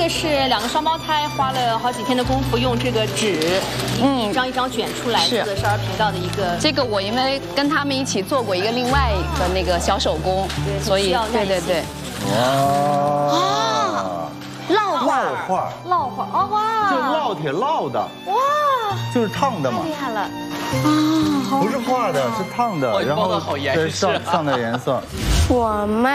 个是2个双胞胎花了好几天的功夫，用这个纸一张一张卷出来做的少儿频道的一个。 这个我因为跟他们一起做过一个另外的那个小手工，所以对。 哇！ 烙画，哇！ 就烙铁烙的，哇！就是烫的嘛， 厉害了， 不是画的，是烫的，然后对上的颜色。 我卖。